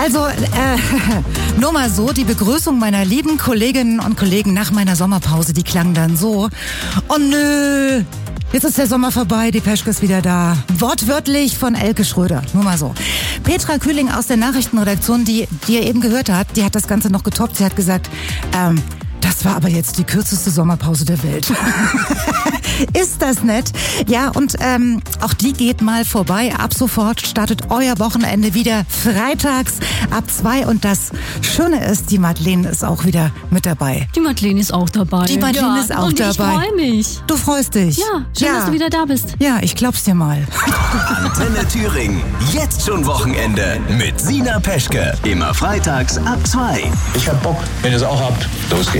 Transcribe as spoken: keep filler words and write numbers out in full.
Also, äh, nur mal so, die Begrüßung meiner lieben Kolleginnen und Kollegen nach meiner Sommerpause, die klang dann so. Oh nö, jetzt ist der Sommer vorbei, die Peschke ist wieder da. Wortwörtlich von Elke Schröder, nur mal so. Petra Kühling aus der Nachrichtenredaktion, die, die ihr eben gehört habt, die hat das Ganze noch getoppt. Sie hat gesagt, ähm, das war aber jetzt die kürzeste Sommerpause der Welt. Ist das nett? Ja, und ähm, auch die geht mal vorbei. Ab sofort startet euer Wochenende wieder freitags ab zwei. Und das Schöne ist, die Madeleine ist auch wieder mit dabei. Die Madeleine ist auch dabei. Die Madeleine ja, ist auch und dabei. Ich freue mich. Du freust dich? Ja, schön, ja. dass du wieder da bist. Ja, ich glaub's dir mal. Antenne Thüringen. Jetzt schon Wochenende mit Sina Peschke. Immer freitags ab zwei. Ich hab Bock. Wenn ihr es auch habt, los geht's.